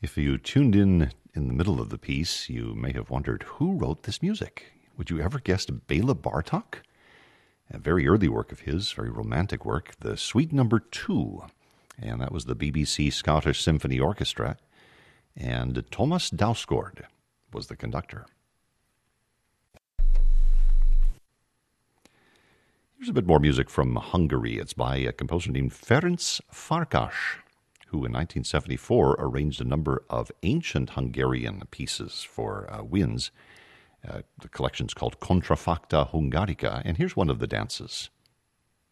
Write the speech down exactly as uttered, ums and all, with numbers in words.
If you tuned in in the middle of the piece, you may have wondered who wrote this music. Would you ever guess Bela Bartok? A very early work of his, very romantic work, the Suite Number Two, and that was the B B C Scottish Symphony Orchestra, and Thomas Dausgaard was the conductor. Here's a bit more music from Hungary. It's by a composer named Ferenc Farkas, who in nineteen seventy-four arranged a number of ancient Hungarian pieces for uh, winds. Uh, the collection's called Contrafacta Hungarica, and here's one of the dances.